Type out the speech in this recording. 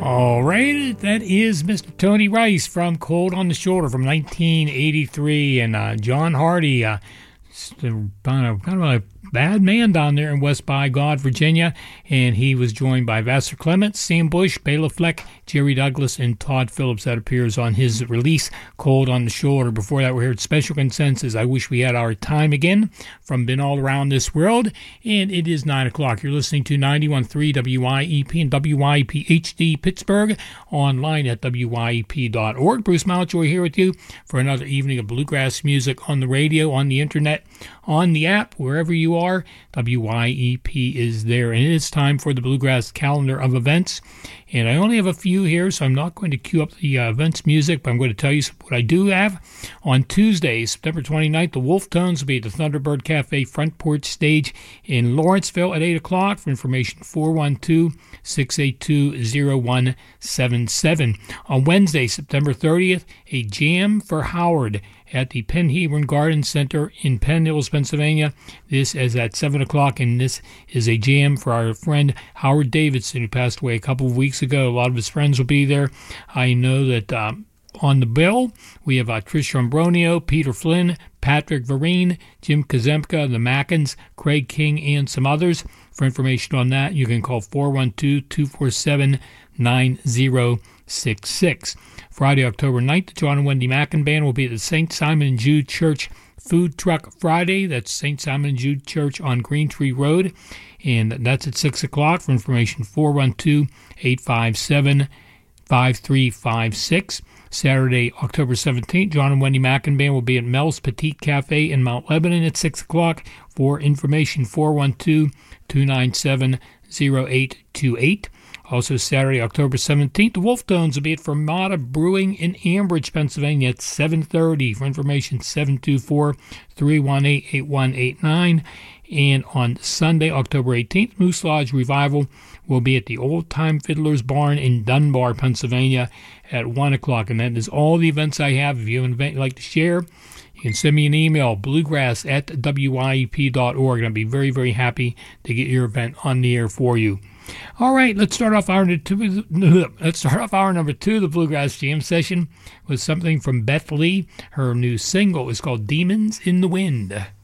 All right, that is Mr. Tony Rice from Cold on the Shoulder from 1983, and John Hardy, kind of a bad man down there in West by God, Virginia, and he was joined by Vassar Clements, Sam Bush, Bela Fleck, Jerry Douglas, and Todd Phillips. That appears on his release, Cold on the Shoulder. Before that, we heard Special Consensus, I Wish We Had Our Time Again, from Been All Around This World, and it is 9 o'clock. You're listening to 91.3 WYEP and WYEP HD Pittsburgh, online at WYEP.org. Bruce Mountjoy here with you for another evening of bluegrass music on the radio, on the internet, on the app, wherever you are. WYEP is there, and it is time for the Bluegrass calendar of events. And I only have a few here, so I'm not going to cue up the events music, but I'm going to tell you what I do have. On Tuesday, September 29th, the Wolf Tones will be at the Thunderbird Cafe front porch stage in Lawrenceville at 8 o'clock. For information, 412-682-0177. On Wednesday, September 30th, a Jam for Howard at the Penn Hebron Garden Center in Penn Hills, Pennsylvania. This is at 7 o'clock, and this is a jam for our friend Howard Davidson, who passed away a couple of weeks ago. A lot of his friends will be there. I know that on the bill, we have Trish Umbronio, Peter Flynn, Patrick Vereen, Jim Kazemka, the Mackins, Craig King, and some others. For information on that, you can call 412-247-9066. Friday, October 9th, the John and Wendy Mackin Band will be at the St. Simon and Jude Church Food Truck Friday. That's St. Simon and Jude Church on Green Tree Road, and that's at 6 o'clock. For information, 412-857-5356. Saturday, October 17th, John and Wendy Mackin Band will be at Mel's Petite Cafe in Mount Lebanon at 6 o'clock. For information, 412-297-0828. Also Saturday, October 17th, the Wolf Tones will be at Fermata Brewing in Ambridge, Pennsylvania at 7:30. For information, 724-318-8189. And on Sunday, October 18th, Moose Lodge Revival will be at the Old Time Fiddler's Barn in Dunbar, Pennsylvania at 1 o'clock. And that is all the events I have. If you have an event you'd like to share, you can send me an email, bluegrass@wyep.org, and I'll be very, very happy to get your event on the air for you. All right, let's start off hour number two of the Bluegrass Jam Session with something from Beth Lee. Her new single is called Demons in the Wind.